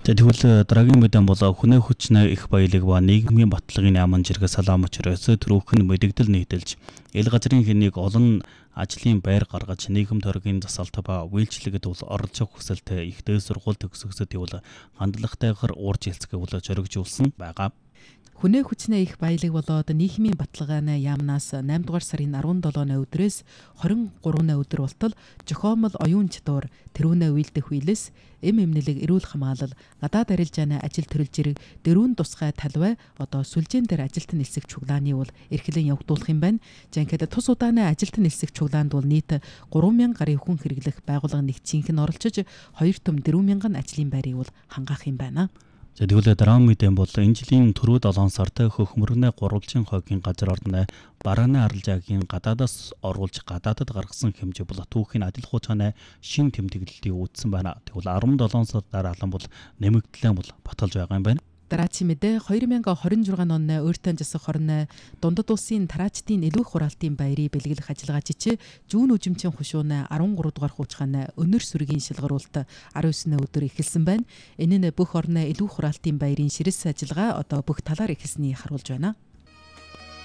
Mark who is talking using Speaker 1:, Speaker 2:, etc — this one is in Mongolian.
Speaker 1: За тэгвэл дараагийн мэдэн бол хүнээ хүчнээ их баялаг ба нийгмийн баталгын яаман жиргээ салаам учраас түрүүхэн мэдэгдэл нийтэлж ил газрын хэнийг олон ажлын байр гаргаж нийгэм төргийн засалт ба үйлчлэгэд бол оролцох хүсэлтэй ихтэй сургууль төгсгөсөд бол хандлагатайгаар уурж хэлцгээвэл зоригжуулсан байгаа.
Speaker 2: Хүнээ хүчнээ их баялаг болоод нийгмийн баталгааны яамнаас 8 дугаар сарын 17-ны өдрөөс 23-ны өдөр болтол жохомол оюун чадвар тэрүүнээ үйлдэх үйлс эмнэлэг эрүүл хамгаалал гадаад арилжааны ажил төрөлжирэг дөрвөн тусгай талбай одоо сүлжээн дээр ажилт нэлсэх чуглааны бол эрхлэн явагдуулах юм байна. Жинхэнэ тус удааны ажилт нэлсэх чуглаанд бол нийт 3000 гаруй хүн хэрэглэх байгууллага нэгцийнх нь оролцож 2 том 4000 ажлын байрыг бол хангаах юм байна.
Speaker 1: За тэгвэл дараагийн мэдэн бол энэ жилийн түрүү 7 сард хөхмөрнө гурвалжин хойгийн газар орны барааны арилжаагийн гадаадаас оруулж гадаадад гаргасан хэмжээ бол түүхийн адил хугацааны шин тэмдэглэлийг үүдсэн байна. Тэгвэл 17 сар дараалан бол нэмэгдлээ бол баталж байгаа юм байна.
Speaker 2: Дараачийн мэдээ 2026 оны өөртөө засах хорны дундад улсын тараачдын илүү их хураалтын баярыг бэлгэлэх ажиллагаа жижиг зүүн үжимчийн хушууны 13 дугаар хуучгааны өнөр сүргийн шилгаруулалт 19-ны өдөр эхэлсэн байна. Энэ нь бүх орны илүү их хураалтын баярын ширээс ажиллагаа одоо бүх талаар эхэлснийг харуулж байна.